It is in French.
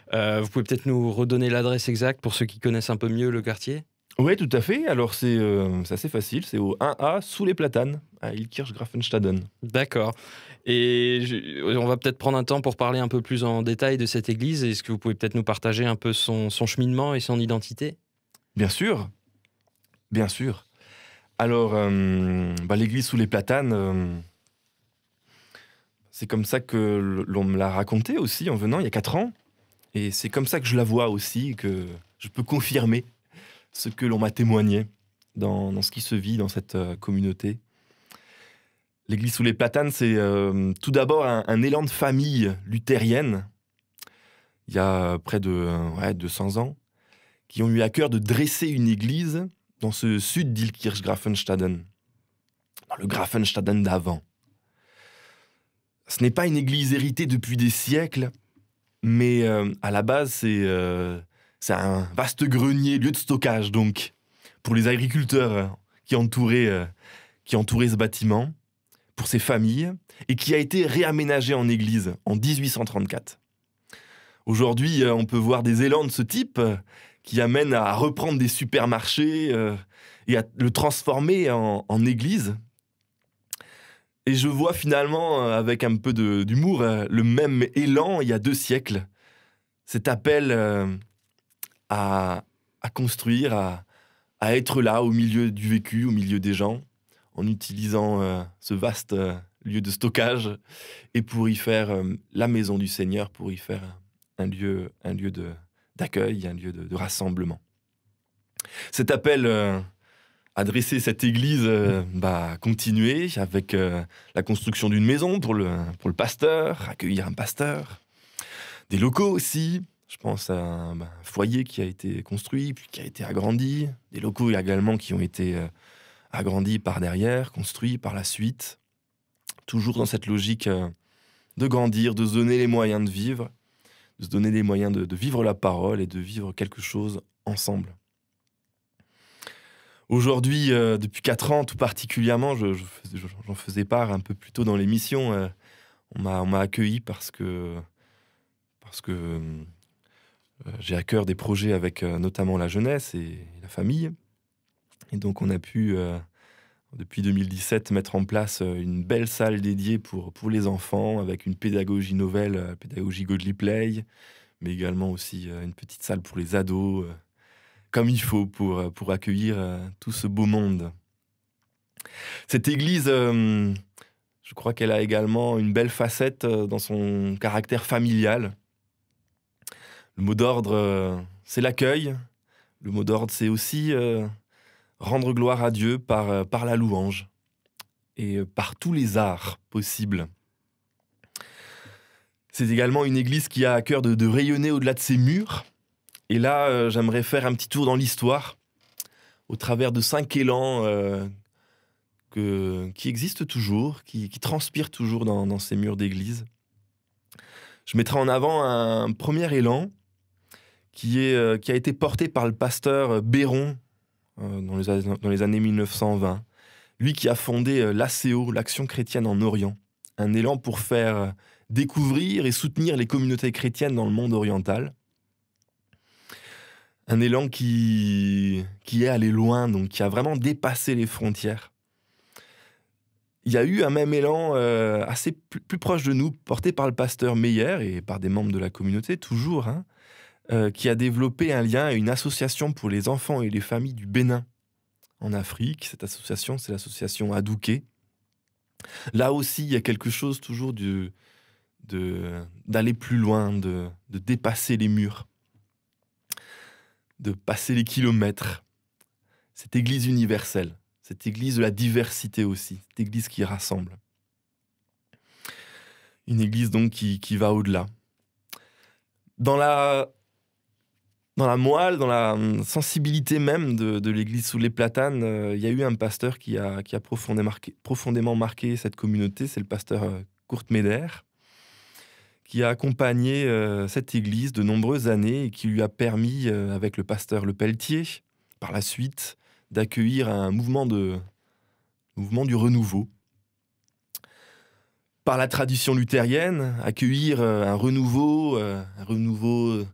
Vous pouvez peut-être nous redonner l'adresse exacte pour ceux qui connaissent un peu mieux le quartier? Ouais, tout à fait. Alors c'est assez facile, c'est au 1A sous les platanes, à Illkirch-Grafenstaden. D'accord et on va peut-être prendre un temps pour parler un peu plus en détail de cette église. Est-ce que vous pouvez peut-être nous partager un peu son cheminement et son identité? Bien sûr, bien sûr. Alors, l'église sous les platanes, c'est comme ça que l'on me l'a raconté aussi en venant il y a 4 ans et c'est comme ça que je la vois aussi, que je peux confirmer ce que l'on m'a témoigné dans ce qui se vit dans cette, communauté. L'église sous les platanes, c'est, tout d'abord un élan de famille luthérienne, il y a près de, 200 ans, qui ont eu à cœur de dresser une église dans ce sud d'Illkirch-Grafenstaden, dans le Grafenstaden d'avant. Ce n'est pas une église héritée depuis des siècles, mais à la base, c'est un vaste grenier, lieu de stockage donc, pour les agriculteurs qui entouraient ce bâtiment, pour ces familles, et qui a été réaménagé en église en 1834. Aujourd'hui, on peut voir des élans de ce type qui amènent à reprendre des supermarchés et à le transformer en église. Et je vois finalement, avec un peu d'humour, le même élan il y a 2 siècles. Cet appel à construire, à être là au milieu du vécu, au milieu des gens, en utilisant ce vaste lieu de stockage et pour y faire la maison du Seigneur, pour y faire un lieu d'accueil, un lieu de rassemblement. Cet appel à dresser cette église a continué avec la construction d'une maison pour le pasteur, accueillir un pasteur, des locaux aussi. Je pense à un foyer qui a été construit, puis qui a été agrandi, des locaux également qui ont été agrandis par derrière, construits par la suite, toujours dans cette logique de grandir, de se donner les moyens de vivre, de se donner les moyens de vivre la parole et de vivre quelque chose ensemble. Aujourd'hui, depuis 4 ans tout particulièrement, j'en faisais part un peu plus tôt dans l'émission, on m'a accueilli parce que j'ai à cœur des projets avec notamment la jeunesse et la famille. Et donc on a pu, depuis 2017, mettre en place une belle salle dédiée pour les enfants, avec une pédagogie nouvelle, pédagogie Godly Play, mais également aussi une petite salle pour les ados, comme il faut pour accueillir tout ce beau monde. Cette église, je crois qu'elle a également une belle facette dans son caractère familial. Le mot d'ordre, c'est l'accueil. Le mot d'ordre, c'est aussi rendre gloire à Dieu par la louange et par tous les arts possibles. C'est également une église qui a à cœur de rayonner au-delà de ses murs. Et là, j'aimerais faire un petit tour dans l'histoire, au travers de 5 élans qui existent toujours, qui transpirent toujours dans ces murs d'église. Je mettrai en avant un premier élan qui a été porté par le pasteur Béron dans les années 1920. Lui qui a fondé l'ACO, l'Action chrétienne en Orient. Un élan pour faire découvrir et soutenir les communautés chrétiennes dans le monde oriental. Un élan qui est allé loin, donc qui a vraiment dépassé les frontières. Il y a eu un même élan assez plus proche de nous, porté par le pasteur Meyer et par des membres de la communauté, toujours, qui a développé un lien et une association pour les enfants et les familles du Bénin, en Afrique. Cette association, c'est l'association Adouké. Là aussi, il y a quelque chose toujours d'aller plus loin, de dépasser les murs, de passer les kilomètres. Cette église universelle, cette église de la diversité aussi, cette église qui rassemble. Une église donc qui va au-delà. Dans la moelle, dans la sensibilité même de l'église sous les platanes, il y a eu un pasteur qui a profondément marqué cette communauté, c'est le pasteur Kurt Meder, qui a accompagné cette église de nombreuses années et qui lui a permis, avec le pasteur Le Pelletier, par la suite, d'accueillir un mouvement du renouveau. Par la tradition luthérienne, accueillir un renouveau